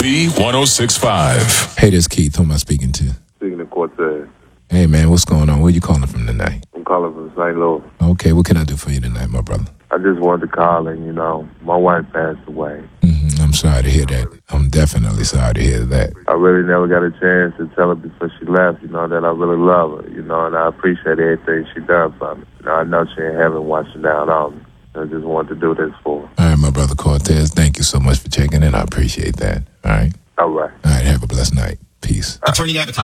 B1065. Hey, this Keith. Who am I speaking to? Speaking of Cortez, Hey, man, what's going on? Where you calling from tonight? I'm calling from St. Louis. Okay, what can I do for you tonight, my brother? I just wanted to call and, my wife passed away. I'm sorry to hear that. I'm definitely sorry to hear that. I really never got a chance to tell her before she left, that I really love her, and I appreciate everything she done for me. I know she in heaven watching down on me. I just wanted to do this for her. All right, my brother Cortez, thank you so much for checking in. I appreciate that. All right? All right. All right, have a blessed night. Peace. Attorney advertising.